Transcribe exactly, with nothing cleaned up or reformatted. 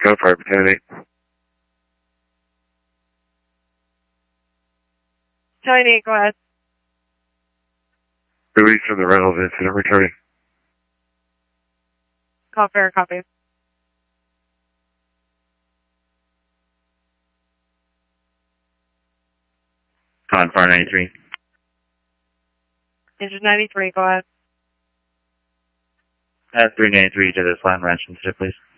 Code for opportunity. Tony, go ahead. Release from the Reynolds incident returning. Call fair copy. Con four ninety-three. Engine ninety-three, go ahead. Add three ninety-three to this line ranch incident, please.